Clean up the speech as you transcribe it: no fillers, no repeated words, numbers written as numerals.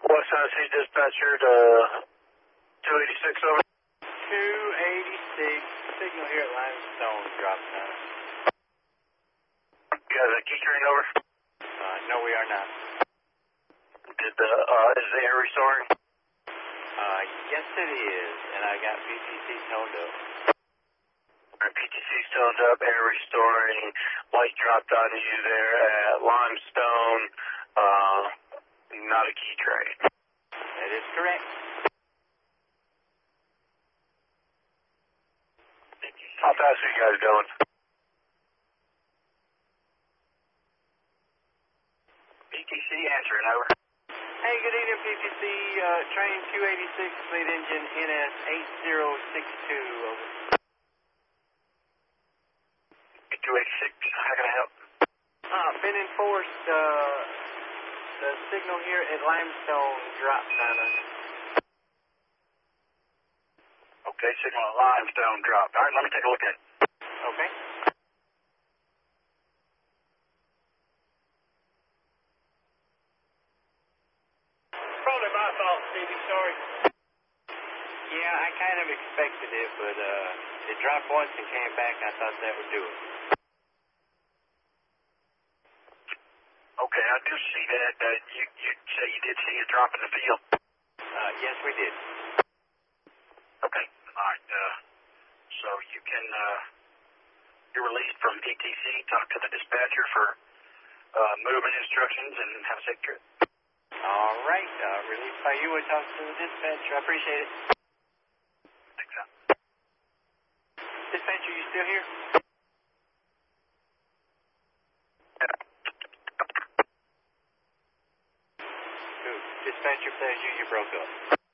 West Tennessee dispatcher to 286 over. 286, signal here at Limestone, drop down. You guys a key train over? No, we are not. Is the air restoring? Yes it is, and I got PTC toned up. PTC's toned up, air restoring, light dropped onto you there at Limestone, not a key train. That is correct. How fast are you guys going? PTC answering, over. Hey, good evening, PTC. Train 286, fleet engine NS 8062, over. 286, how can I help? Been enforced, the signal here at Limestone dropped on us. Okay, signal at Limestone dropped. All right, let me take a look at it. Okay. Probably my fault, Stevie, sorry. Yeah, I kind of expected it, but it dropped once and came back. I thought that would do it. Okay, I do see that. You say you did see it drop in the field? Yes, we did. Okay, all right. So you can, you're released from PTC, talk to the dispatcher for movement instructions and have a safe trip. All right, released by you. We'll talk to the dispatcher. I appreciate it. Thanks, Al. Dispatcher, you still here? Dispatcher, if that's you, you broke up.